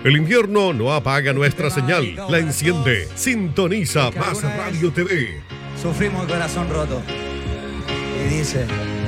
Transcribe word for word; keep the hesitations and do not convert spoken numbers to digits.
El invierno no apaga nuestra señal, la enciende. Sintoniza Más Radio T V. Sufrimos el corazón roto. Y dice...